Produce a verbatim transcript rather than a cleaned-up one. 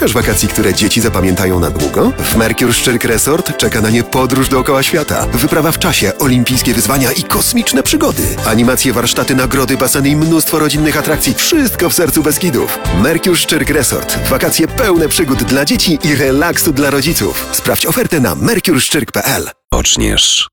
Szukasz wakacji, które dzieci zapamiętają na długo? W Mercure Szczyrk Resort czeka na nie podróż dookoła świata. Wyprawa w czasie, olimpijskie wyzwania i kosmiczne przygody. Animacje, warsztaty, nagrody, baseny i mnóstwo rodzinnych atrakcji. Wszystko w sercu Beskidów. Mercure Szczyrk Resort. Wakacje pełne przygód dla dzieci i relaksu dla rodziców. Sprawdź ofertę na mercure szczyrk kropka p l. Oczniesz.